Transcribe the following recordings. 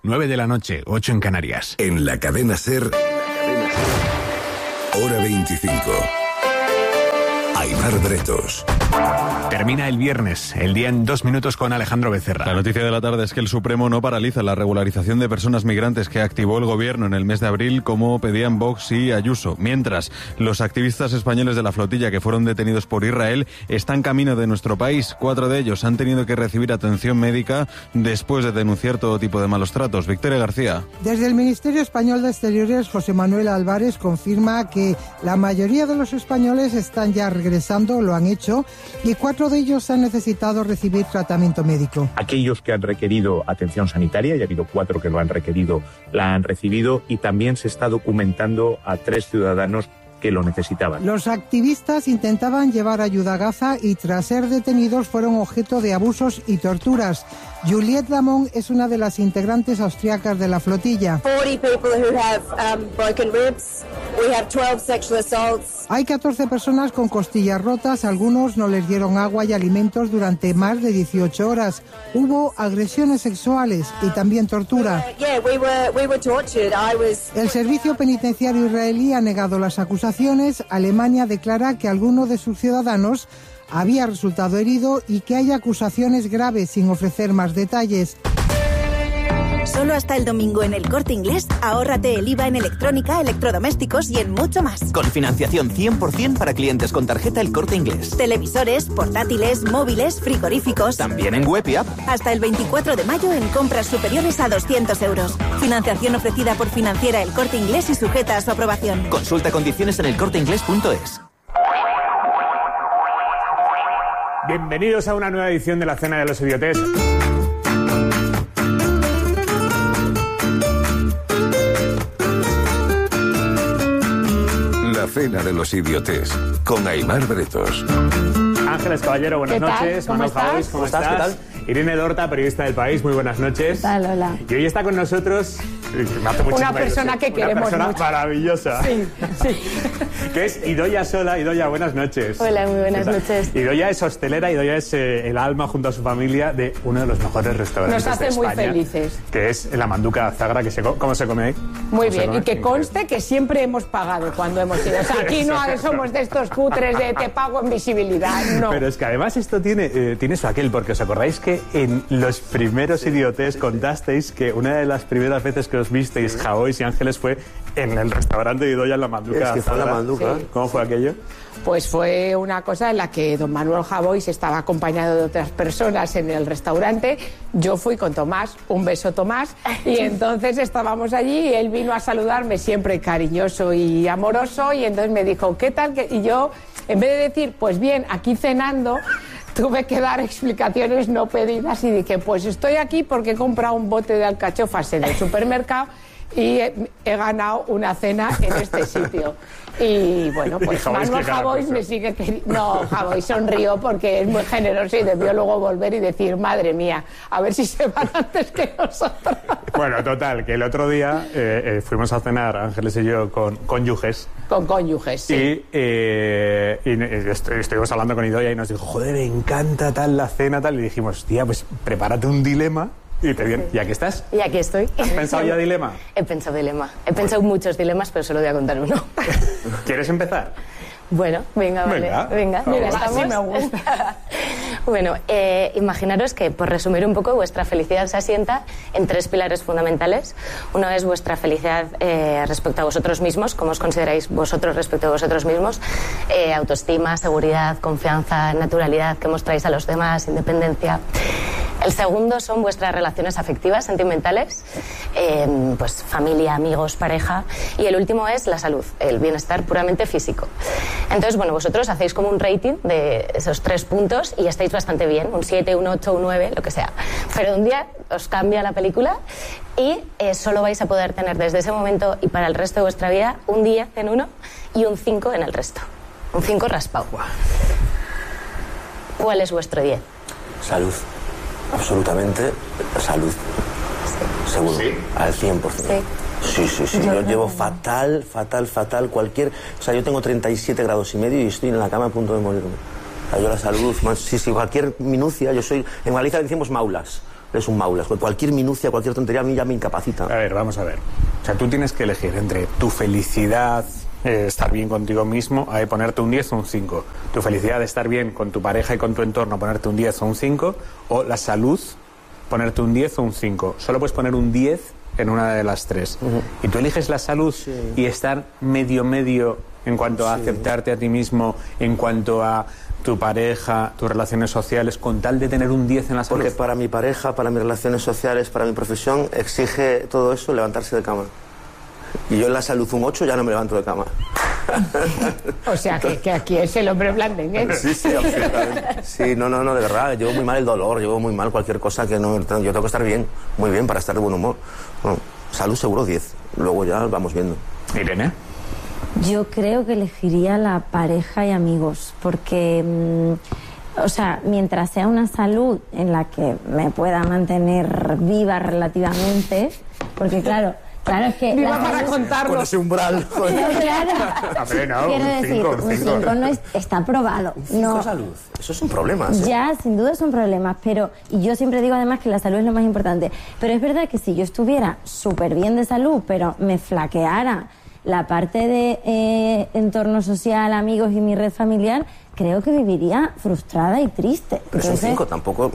9 de la noche, 8 en Canarias. En la cadena SER, hora 25. Aimar Bretos. Termina el viernes, el día en 2 minutos con Alejandro Becerra. La noticia de la tarde es que el Supremo no paraliza la regularización de personas migrantes que activó el gobierno en el mes de abril, como pedían Vox y Ayuso. Mientras, los activistas españoles de la flotilla que fueron detenidos por Israel están camino de nuestro país. 4 de ellos han tenido que recibir atención médica después de denunciar todo tipo de malos tratos. Victoria García. Desde el Ministerio Español de Exteriores, José Manuel Álvarez confirma que la mayoría de los españoles están ya regresando, lo han hecho, y 4 de ellos han necesitado recibir tratamiento médico. Aquellos que han requerido atención sanitaria, ya ha habido 4 que lo han requerido, la han recibido, y también se está documentando a 3 ciudadanos que lo necesitaban. Los activistas intentaban llevar ayuda a Gaza y tras ser detenidos fueron objeto de abusos y torturas. Juliette Damon es una de las integrantes austriacas de la flotilla. 40 people who have broken ribs. We have 12 sexual assaults. Hay 14 personas con costillas rotas, algunos no les dieron agua y alimentos durante más de 18 horas. Hubo agresiones sexuales y también tortura. We were tortured. El servicio penitenciario israelí ha negado las acusaciones. Alemania declara que alguno de sus ciudadanos había resultado herido y que hay acusaciones graves sin ofrecer más detalles. Solo hasta el domingo en El Corte Inglés, ahórrate el IVA en electrónica, electrodomésticos y en mucho más. Con financiación 100% para clientes con tarjeta El Corte Inglés. Televisores, portátiles, móviles, frigoríficos. También en web y app. Hasta el 24 de mayo en compras superiores a 200 euros. Financiación ofrecida por Financiera El Corte Inglés y sujeta a su aprobación. Consulta condiciones en elcorteinglés.es. Bienvenidos a una nueva edición de la Cena de los Idiotes. La Cena de los Idiotes, con Aimar Bretos. Ángeles Caballero, buenas noches. ¿Cómo estás? ¿Cómo estás? ¿Qué tal? Irene Dorta, periodista del País, muy buenas noches. ¿Qué tal? Hola. Y hoy está con nosotros una persona que queremos mucho. Una persona maravillosa. Sí. Que es Idoia Sola. Idoia, buenas noches. Hola, muy buenas noches. Idoia es hostelera, Idoia es el alma junto a su familia de uno de los mejores restaurantes de España. Nos hace muy felices. Que es la Manduca Zagra, ¿cómo se come ahí? Muy bien, y que conste que siempre hemos pagado cuando hemos ido. O sea, aquí no somos de estos cutres de te pago en visibilidad, no. Pero es que además esto tiene su aquel, porque os acordáis que en los primeros Idiotes contasteis que una de las primeras veces que os visteis Javois y Ángeles fue en el restaurante de Idoia en la Manduca. Es que fue la Manduca. Sí. ¿Cómo fue aquello? Pues fue una cosa en la que don Manuel Javois estaba acompañado de otras personas en el restaurante. Yo fui con Tomás, un beso Tomás, y entonces estábamos allí y él vino a saludarme siempre cariñoso y amoroso, y entonces me dijo, ¿qué tal? Y yo, en vez de decir, pues bien, aquí cenando, tuve que dar explicaciones no pedidas y dije, pues estoy aquí porque he comprado un bote de alcachofas en el supermercado y he ganado una cena en este sitio. Y bueno, pues Manuel Javois me sigue queriendo. No, Javois sonrió porque es muy generoso y debió luego volver y decir, madre mía, a ver si se van antes que nosotros. Bueno, total, que el otro día fuimos a cenar, Ángeles y yo, con cónyuges. Con cónyuges, sí. Y estuvimos hablando con Idoia y nos dijo, joder, me encanta tal la cena, tal. Y dijimos, tía, pues prepárate un dilema. Y te viene. ¿Y aquí estás? Y aquí estoy. ¿Has pensado ya dilema? He pensado dilema. He pensado muchos dilemas, pero solo voy a contar uno. ¿Quieres empezar? Bueno, venga, vale. Venga, mira, estamos. Sí me gusta. Bueno, imaginaros que, por resumir un poco, vuestra felicidad se asienta en 3 pilares fundamentales. Uno es vuestra felicidad respecto a vosotros mismos, cómo os consideráis vosotros respecto a vosotros mismos, autoestima, seguridad, confianza, naturalidad que mostráis a los demás, independencia. El segundo son vuestras relaciones afectivas, sentimentales, pues familia, amigos, pareja. Y el último es la salud, el bienestar puramente físico. Entonces, bueno, vosotros hacéis como un rating de esos 3 puntos y estáis bastante bien, un 7, un 8, un 9, lo que sea. Pero un día os cambia la película y solo vais a poder tener desde ese momento y para el resto de vuestra vida un 10 en uno y un 5 en el resto. Un 5 raspado. ¿Cuál es vuestro 10? Salud. Absolutamente salud. Sí. Seguro. ¿Sí? Al 100%. Sí. Yo llevo fatal. O sea, yo tengo 37 grados y medio y estoy en la cama a punto de morirme. O sea, yo la salud, cualquier minucia, yo soy... En Galicia decimos maulas. eres un maulas. Cualquier minucia, cualquier tontería a mí ya me incapacita. A ver, vamos a ver. O sea, tú tienes que elegir entre tu felicidad, estar bien contigo mismo, a ponerte un 10 o un 5. Tu felicidad de estar bien con tu pareja y con tu entorno, ponerte un 10 o un 5. O la salud, ponerte un 10 o un 5. Solo puedes poner un 10 en una de las tres. Y tú eliges la salud y estar medio en cuanto a aceptarte a ti mismo, en cuanto a tu pareja, tus relaciones sociales, con tal de tener un 10 en la salud. Porque para mi pareja, para mis relaciones sociales, para mi profesión, exige todo eso levantarse de cama. Y yo en la salud un 8 ya no me levanto de cama. O sea, que aquí es el hombre blandengue. Sí, absolutamente. Sí, no, de verdad, llevo muy mal el dolor, llevo muy mal cualquier cosa que no... Yo tengo que estar bien, muy bien, para estar de buen humor. Bueno, salud seguro 10, luego ya vamos viendo. ¿Irene? Yo creo que elegiría la pareja y amigos, porque, o sea, mientras sea una salud en la que me pueda mantener viva relativamente, porque claro, es que... Viva para contarlo. Con ese umbral. No, claro. Quiero decir, un 5 no está probado. Un 5 salud. Eso son problemas. Ya, sin duda son problemas, pero... Y yo siempre digo además que la salud es lo más importante. Pero es verdad que si yo estuviera súper bien de salud, pero me flaqueara la parte de entorno social, amigos y mi red familiar, creo que viviría frustrada y triste. Pero es un 5 tampoco...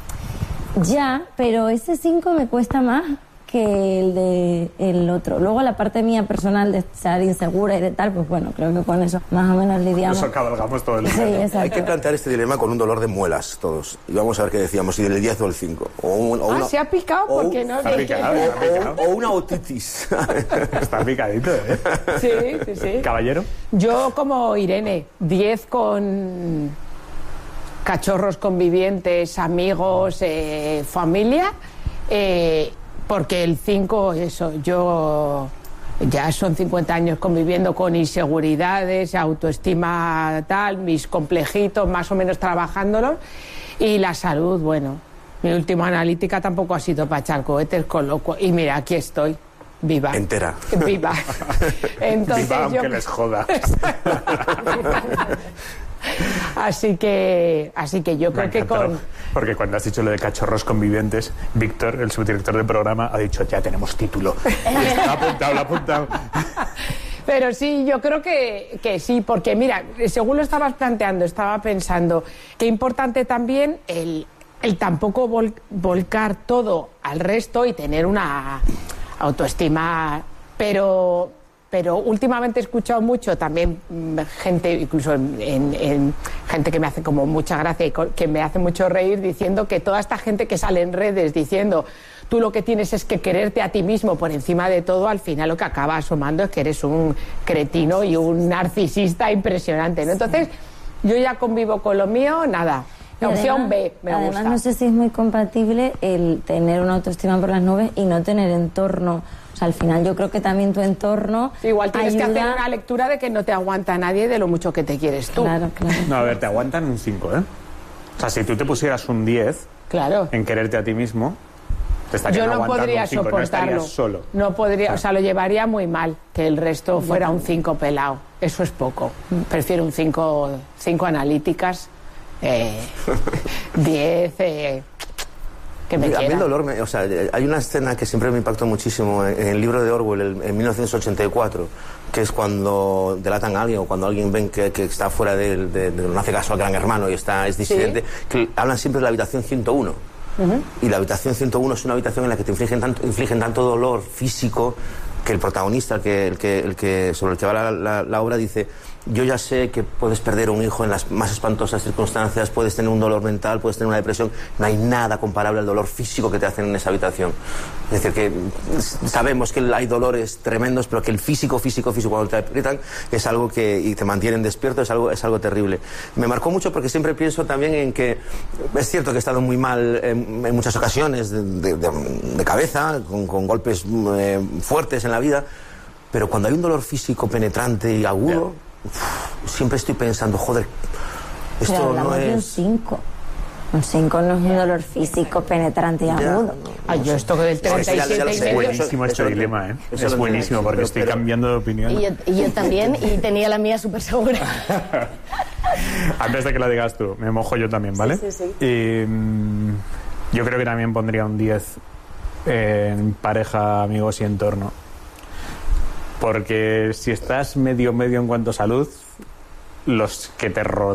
Ya, pero ese 5 me cuesta más que el de el otro. Luego la parte mía personal de estar insegura y de tal, pues bueno, creo que con eso más o menos lidiamos. Eso cabalgamos todo el día. Sí, exacto. Hay que plantear este dilema con un dolor de muelas todos. Y vamos a ver qué decíamos, si del 10 o el 5. Se ha picado porque no... O una otitis. Está picadito, ¿eh? Sí. ¿Caballero? Yo como Irene, 10 con cachorros convivientes, amigos, familia, porque el 5, eso, yo ya son 50 años conviviendo con inseguridades, autoestima tal, mis complejitos, más o menos trabajándolos, y la salud, bueno, mi última analítica tampoco ha sido para echar cohetes, con lo cual, y mira, aquí estoy, viva. Entera. Viva. Entonces, viva aunque les joda. Así que yo creo que con... Porque cuando has dicho lo de cachorros convivientes, Víctor, el subdirector del programa, ha dicho, ya tenemos título. Lo ha apuntado. Pero sí, yo creo que sí, porque mira, según lo estabas planteando, estaba pensando qué importante también el tampoco volcar todo al resto y tener una autoestima, pero últimamente he escuchado mucho también gente, incluso en gente que me hace como mucha gracia y que me hace mucho reír, diciendo que toda esta gente que sale en redes diciendo tú lo que tienes es que quererte a ti mismo por encima de todo, al final lo que acaba asomando es que eres un cretino y un narcisista impresionante, ¿no? Entonces yo ya convivo con lo mío, nada. La opción B me gusta. Además no sé si es muy compatible el tener una autoestima por las nubes y no tener entorno. O sea, al final yo creo que también tu entorno igual tienes ayuda... que hacer una lectura de que no te aguanta nadie de lo mucho que te quieres tú. Claro. No, a ver, te aguantan un 5, ¿eh? O sea, si tú te pusieras un 10 en quererte a ti mismo, te estarían yo no aguantando podría un 5, soportarlo. No estarías solo. No podría, o sea, lo llevaría muy mal que el resto fuera un 5 pelado. Eso es poco. Prefiero un 5 analíticas, 10... que me a mí el quiera. dolor, o sea, hay una escena que siempre me impactó muchísimo en el libro de Orwell, en 1984, que es cuando delatan a alguien o cuando alguien ven que está fuera no hace caso al gran hermano y es disidente, que hablan siempre de la habitación 101. Y la habitación 101 es una habitación en la que te infligen tanto dolor físico que el protagonista, sobre el que va la obra, dice: yo ya sé que puedes perder un hijo en las más espantosas circunstancias, puedes tener un dolor mental, puedes tener una depresión, no hay nada comparable al dolor físico que te hacen en esa habitación. Es decir, que sabemos que hay dolores tremendos, pero que el físico cuando te aprietan es algo y te mantienen despierto, es algo terrible. Me marcó mucho porque siempre pienso también en que es cierto que he estado muy mal en muchas ocasiones de cabeza, con golpes fuertes en la vida, pero cuando hay un dolor físico penetrante y agudo, siempre estoy pensando, joder, esto no es... un 5. Un 5 no es un dolor físico penetrante y agudo. Ay, yo esto del 37 es buenísimo este dilema, ¿eh? Es buenísimo porque estoy cambiando de opinión. Y yo también, y tenía la mía súper segura. Antes de que la digas tú, me mojo yo también, ¿vale? Sí. Yo creo que también pondría un 10 en pareja, amigos y entorno. Porque si estás medio en cuanto a salud, los que te rodean